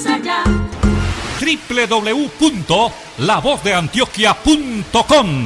más allá. www.lavozdeantioquia.com.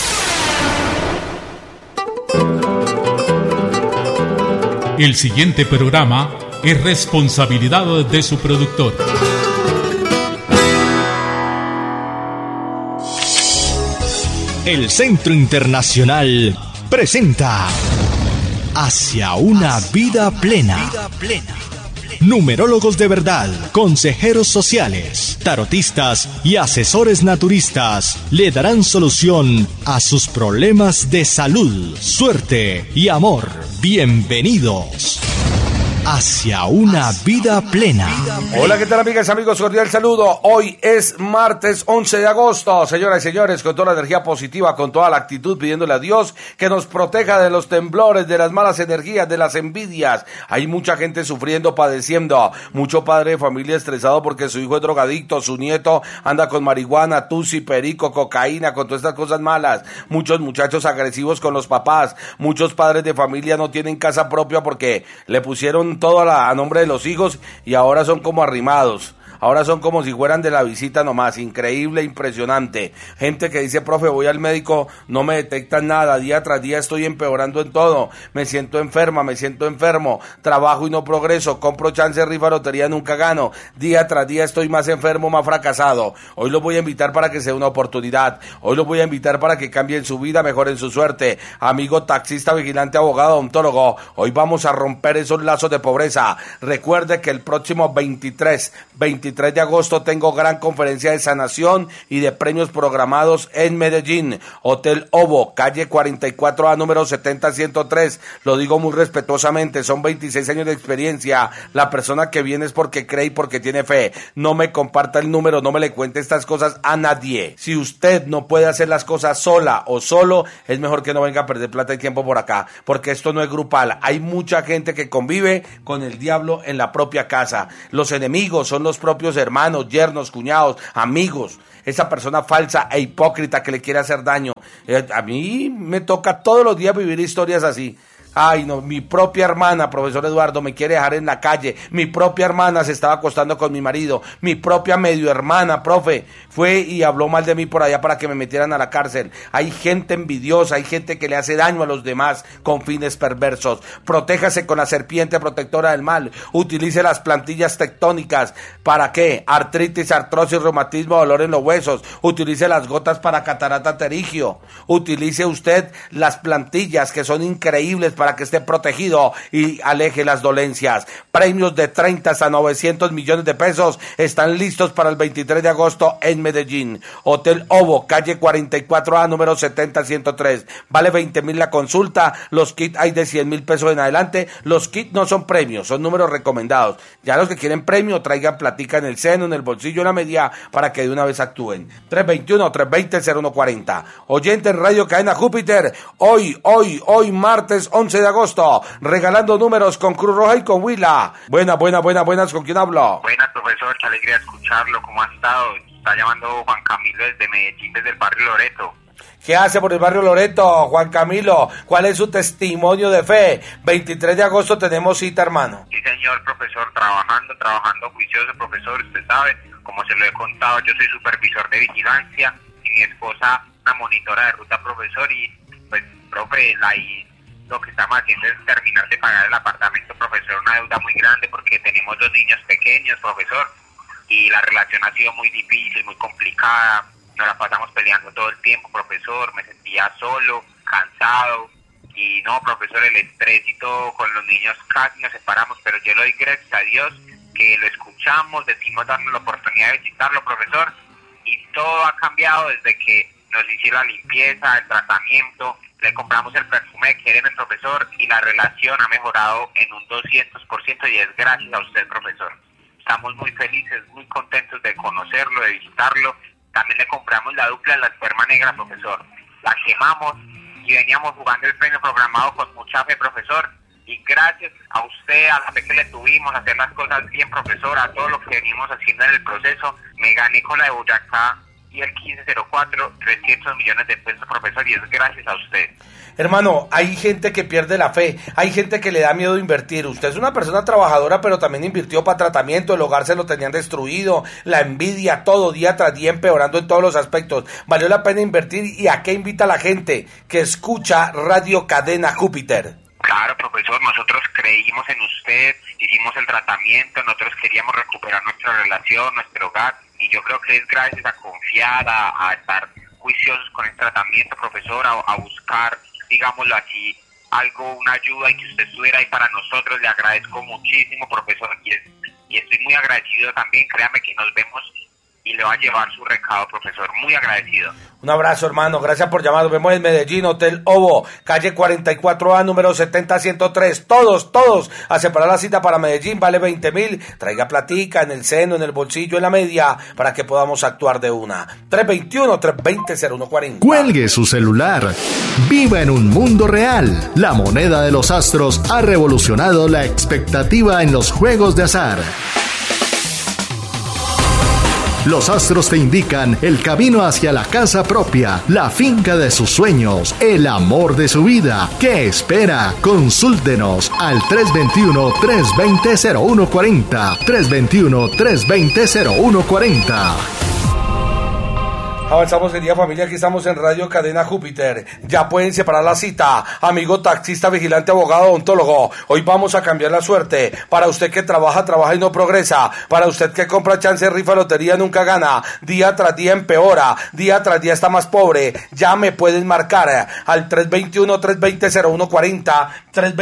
El siguiente programa es responsabilidad de su productor. El Centro Internacional presenta Hacia una vida plena. Numerólogos de verdad, consejeros sociales, tarotistas y asesores naturistas le darán solución a sus problemas de salud, suerte y amor. Bienvenidos hacia una vida plena. Hola, ¿qué tal, amigas y amigos? Cordial saludo. Hoy es martes 11 de agosto. Señoras y señores, con toda la energía positiva, con toda la actitud, pidiéndole a Dios que nos proteja de los temblores, de las malas energías, de las envidias. Hay mucha gente sufriendo, padeciendo. Mucho padre de familia estresado porque su hijo es drogadicto, su nieto anda con marihuana, tusi, perico, cocaína, con todas estas cosas malas. Muchos muchachos agresivos con los papás. Muchos padres de familia no tienen casa propia porque le pusieron todo a nombre de los hijos y ahora son como arrimados. Ahora son como si fueran de la visita nomás. Increíble, impresionante. Gente que dice, profe, voy al médico, no me detectan nada, día tras día estoy empeorando en todo, me siento enferma, me siento enfermo, trabajo y no progreso, compro chance, rifa, lotería, nunca gano, día tras día estoy más enfermo, más fracasado. Hoy los voy a invitar para que sea una oportunidad, hoy los voy a invitar para que cambien su vida, mejoren su suerte. Amigo taxista, vigilante, abogado, odontólogo, hoy vamos a romper esos lazos de pobreza. Recuerde que el próximo 23 de agosto tengo gran conferencia de sanación y de premios programados en Medellín, Hotel Ovo, calle 44A, número 70103. Lo digo muy respetuosamente, son 26 años de experiencia. La persona que viene es porque cree y porque tiene fe. No me comparta el número, no me le cuente estas cosas a nadie. Si usted no puede hacer las cosas sola o solo, es mejor que no venga a perder plata y tiempo por acá, porque esto no es grupal. Hay mucha gente que convive con el diablo en la propia casa. Los enemigos son los propios hermanos, yernos, cuñados, amigos. Esa persona falsa e hipócrita que le quiere hacer daño. A mí me toca todos los días vivir historias así. Ay, no, mi propia hermana, profesor Eduardo, me quiere dejar en la calle. Mi propia hermana se estaba acostando con mi marido. Mi propia medio hermana, profe, fue y habló mal de mí por allá para que me metieran a la cárcel. Hay gente envidiosa, hay gente que le hace daño a los demás con fines perversos. Protéjase con la serpiente protectora del mal. Utilice las plantillas tectónicas. ¿Para qué? Artritis, artrosis, reumatismo, dolor en los huesos. Utilice las gotas para catarata pterigio. Utilice usted las plantillas que son increíbles para que esté protegido y aleje las dolencias. Premios de 30 hasta 900 millones de pesos están listos para el 23 de agosto en Medellín. Hotel Ovo, calle 44A, número 70103. Vale 20,000 la consulta. Los kits hay de 100,000 pesos en adelante. Los kits no son premios, son números recomendados. Ya los que quieren premio, traigan platica en el seno, en el bolsillo, en la media, para que de una vez actúen. 321-320-0140. Oyente en Radio Cadena Júpiter. Hoy, martes 11 de agosto, regalando números con Cruz Roja y con Huila. Buenas, ¿con quién hablo? Buenas, profesor, qué alegría escucharlo, ¿cómo ha estado? Está llamando Juan Camilo desde Medellín, desde el barrio Loreto. ¿Qué hace por el barrio Loreto, Juan Camilo? ¿Cuál es su testimonio de fe? 23 de agosto tenemos cita, hermano. Sí, señor, profesor, trabajando juicioso, profesor, usted sabe, como se lo he contado, yo soy supervisor de vigilancia y mi esposa una monitora de ruta, profesor, y pues, profe, lo que estamos haciendo es terminar de pagar el apartamento, profesor, una deuda muy grande porque tenemos 2 niños pequeños, profesor, y la relación ha sido muy difícil, muy complicada, nos la pasamos peleando todo el tiempo, profesor, me sentía solo, cansado, y no, profesor, el estrés y todo con los niños casi nos separamos, pero yo le doy gracias a Dios que lo escuchamos, decidimos darnos la oportunidad de visitarlo, profesor, y todo ha cambiado desde que nos hicieron la limpieza, el tratamiento, le compramos el perfume de Keren, el profesor, y la relación ha mejorado en un 200% y es gracias a usted, profesor. Estamos muy felices, muy contentos de conocerlo, de visitarlo. También le compramos la dupla de la esperma negra, profesor. La quemamos y veníamos jugando el premio programado con mucha fe, profesor. Y gracias a usted, a la fe que le tuvimos, a hacer las cosas bien, profesor, a todo lo que venimos haciendo en el proceso, me gané con la de Boyacá y el 1504, 300 millones de pesos, profesor, y es gracias a usted. Hermano, hay gente que pierde la fe, hay gente que le da miedo invertir. Usted es una persona trabajadora, pero también invirtió para tratamiento, el hogar se lo tenían destruido, la envidia, todo día tras día empeorando en todos los aspectos. ¿Valió la pena invertir? ¿Y a qué invita la gente que escucha Radio Cadena Júpiter? Claro, profesor, nosotros creímos en usted, hicimos el tratamiento, nosotros queríamos recuperar nuestra relación, nuestro hogar, y yo creo que es gracias a confiar, a estar juiciosos con el tratamiento, profesor, a buscar, digámoslo así, algo, una ayuda, y que usted estuviera ahí para nosotros. Le agradezco muchísimo, profesor, y estoy muy agradecido también. Créame que nos vemos y le va a llevar su recado, profesor. Muy agradecido. Un abrazo, hermano, gracias por llamar. Nos vemos en Medellín, Hotel Ovo, calle 44A, número 70103. Todos a separar la cita para Medellín, vale 20.000. Traiga platica en el seno, en el bolsillo, en la media, para que podamos actuar de una. 321-320-0140. Cuelgue su celular. Viva en un mundo real. La moneda de los astros ha revolucionado la expectativa en los juegos de azar. Los astros te indican el camino hacia la casa propia, la finca de sus sueños, el amor de su vida. ¿Qué espera? Consúltenos al 321-320-0140. 321-320-0140. Avanzamos el día, familia, aquí estamos en Radio Cadena Júpiter. Ya pueden separar la cita. Amigo taxista, vigilante, abogado, odontólogo. Hoy vamos a cambiar la suerte. Para usted que trabaja y no progresa. Para usted que compra chance, rifa, lotería, nunca gana. Día tras día empeora. Día tras día está más pobre. Ya me pueden marcar al 321-320-0140.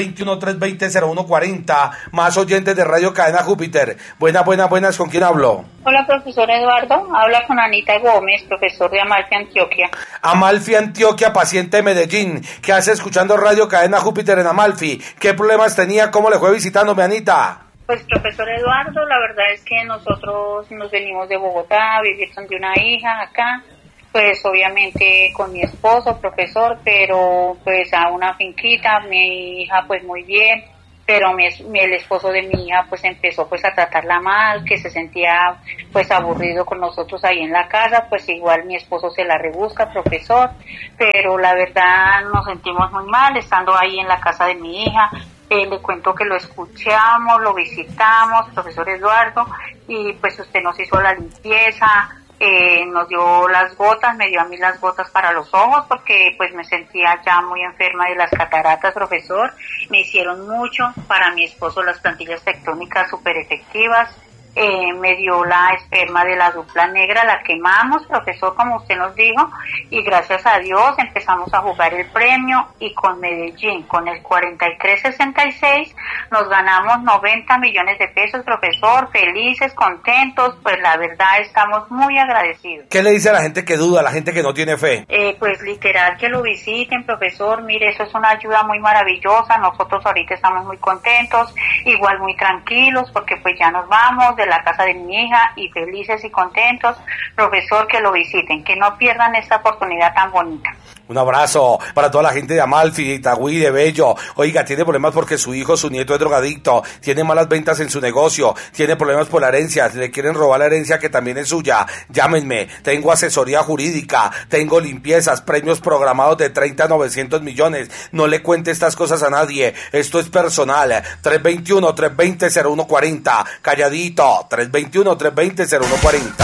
321-320-0140. Más oyentes de Radio Cadena Júpiter. Buenas. ¿Con quién hablo? Hola, profesor Eduardo. Habla con Anita Gómez, profesor de Amalfi, Antioquia. Amalfi, Antioquia, paciente de Medellín. ¿Qué hace escuchando Radio Cadena Júpiter en Amalfi? ¿Qué problemas tenía? ¿Cómo le fue visitándome, Anita? Pues, profesor Eduardo, la verdad es que nosotros nos venimos de Bogotá a vivir con una hija acá. Pues obviamente con mi esposo, profesor, pero pues a una finquita, mi hija pues muy bien. Pero el esposo de mi hija pues empezó pues a tratarla mal, que se sentía pues aburrido con nosotros ahí en la casa. Pues igual mi esposo se la rebusca, profesor, pero la verdad nos sentimos muy mal estando ahí en la casa de mi hija. Le cuento que lo escuchamos, lo visitamos, profesor Eduardo, y pues usted nos hizo la limpieza, nos dio las gotas, me dio a mí las gotas para los ojos porque pues me sentía ya muy enferma de las cataratas, profesor. Me hicieron mucho, para mi esposo las plantillas tectónicas súper efectivas. Me dio la esperma de la dupla negra, la quemamos, profesor, como usted nos dijo, y gracias a Dios empezamos a jugar el premio, y con Medellín, con el 4366, nos ganamos 90 millones de pesos, profesor, felices, contentos, pues la verdad estamos muy agradecidos. ¿Qué le dice a la gente que duda, a la gente que no tiene fe? Pues literal que lo visiten, profesor, mire, eso es una ayuda muy maravillosa, nosotros ahorita estamos muy contentos, igual muy tranquilos, porque pues ya nos vamos de la casa de mi hija y felices y contentos, profesor, que lo visiten, que no pierdan esta oportunidad tan bonita. Un abrazo para toda la gente de Amalfi, de Itagüí, de Bello. Oiga, tiene problemas porque su hijo, su nieto es drogadicto, tiene malas ventas en su negocio, tiene problemas por la herencia, le quieren robar la herencia que también es suya. Llámenme, tengo asesoría jurídica, tengo limpiezas, premios programados de 30 a 900 millones. No le cuente estas cosas a nadie, esto es personal. 321-320-0140, calladito, 321-320-0140.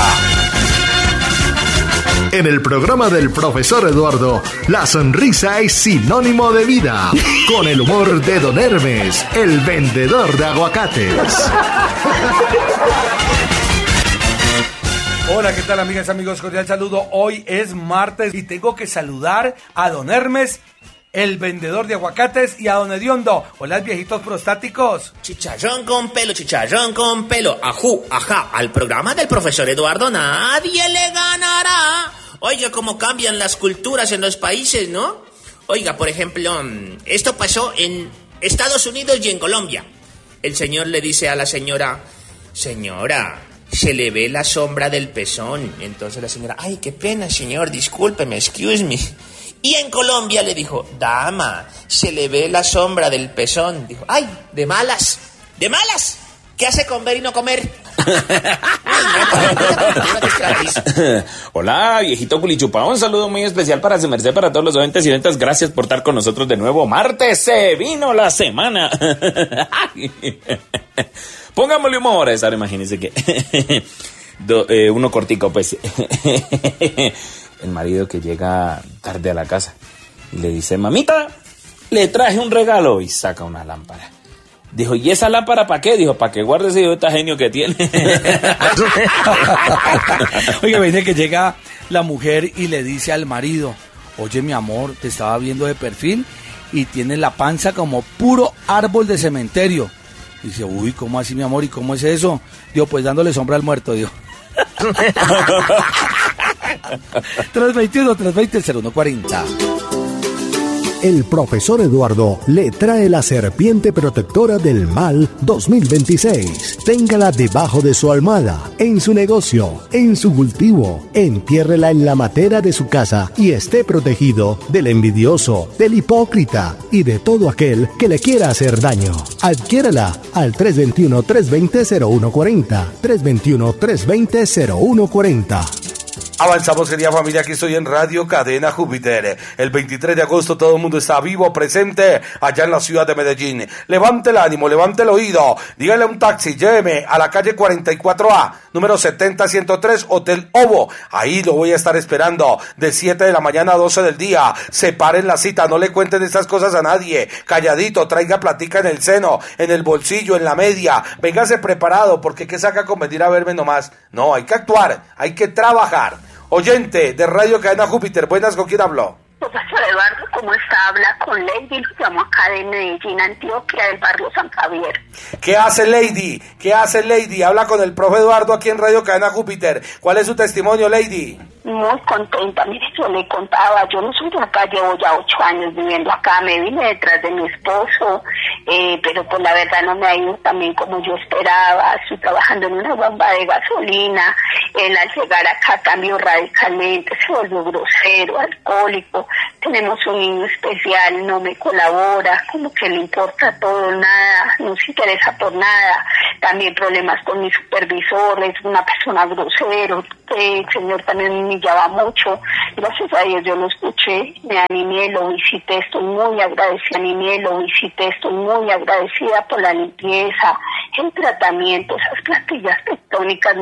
En el programa del profesor Eduardo, la sonrisa es sinónimo de vida. Con el humor de Don Hermes, el vendedor de aguacates. Hola, ¿qué tal, amigas, amigos? Cordial saludo. Hoy es martes y tengo que saludar a Don Hermes, el vendedor de aguacates, y a Don Hediondo. Hola, viejitos prostáticos. Chicharrón con pelo, ajú, ajá. Al programa del profesor Eduardo nadie le ganará. Oiga, cómo cambian las culturas en los países, ¿no? Oiga, por ejemplo, esto pasó en Estados Unidos y en Colombia. El señor le dice a la señora, señora, se le ve la sombra del pezón. Entonces la señora, ay, qué pena, señor, discúlpeme, excuse me. Y en Colombia le dijo, dama, se le ve la sombra del pezón. Dijo, ay, de malas, ¿qué hace con ver y no comer? Hola, viejito culichupado, un saludo muy especial para su merced, para todos los oyentes y oyentas. Gracias por estar con nosotros de nuevo. Martes se vino la semana. Pongámosle humor a esa, imagínense que uno cortico, pues. El marido que llega tarde a la casa y le dice: mamita, le traje un regalo, y saca una lámpara. Dijo: ¿y esa lámpara para qué? Dijo: para que guarde ese idiota genio que tiene. Oiga, viene que llega la mujer y le dice al marido: oye, mi amor, te estaba viendo de perfil y tienes la panza como puro árbol de cementerio. Dice: uy, ¿cómo así, mi amor? ¿Y cómo es eso? Digo: pues dándole sombra al muerto, digo. 321-320-0140. El profesor Eduardo le trae la serpiente protectora del mal 2026. Téngala debajo de su almohada, en su negocio, en su cultivo. Entiérrela en la matera de su casa y esté protegido del envidioso, del hipócrita y de todo aquel que le quiera hacer daño. Adquiérala al 321-320-0140. 321-320-0140. Avanzamos, querida familia, aquí estoy en Radio Cadena Júpiter. El 23 de agosto todo el mundo está vivo, presente allá en la ciudad de Medellín. Levante el ánimo, levante el oído, dígale a un taxi, lléveme a la calle 44A, número 70103, Hotel Ovo. Ahí lo voy a estar esperando de 7 de la mañana a 12 del día. Separen la cita, no le cuenten estas cosas a nadie. Calladito, traiga platica en el seno, en el bolsillo, en la media. Véngase preparado, porque ¿qué saca con venir a verme nomás? No, hay que actuar, hay que trabajar. Oyente de Radio Cadena Júpiter, buenas, ¿con quién habló? Profesor Eduardo, ¿cómo está? Habla con Lady, lo llamo acá de Medellín, Antioquia, del barrio San Javier. ¿Qué hace Lady? ¿Qué hace Lady? Habla con el profe Eduardo aquí en Radio Cadena Júpiter. ¿Cuál es su testimonio, Lady? Muy contenta, mire, yo le contaba, yo no soy de acá, llevo ya 8 años viviendo acá, me vine detrás de mi esposo, pero pues la verdad no me ha ido también como yo esperaba. Estoy trabajando en una bomba de gasolina, él al llegar acá cambió radicalmente, se volvió grosero, alcohólico, tenemos un niño especial, no me colabora, como que le importa todo, nada, no se interesa por nada, también problemas con mi supervisor, es una persona grosero, el señor también me humillaba mucho. Gracias a Dios yo lo escuché, me animé, lo visité, estoy muy agradecida, estoy muy agradecida por la limpieza, el tratamiento, esas plantillas tectónicas